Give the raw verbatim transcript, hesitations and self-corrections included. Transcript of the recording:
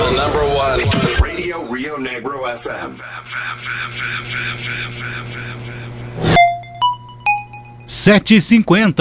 The number one. Radio Rio Negro F M. sete e cinquenta.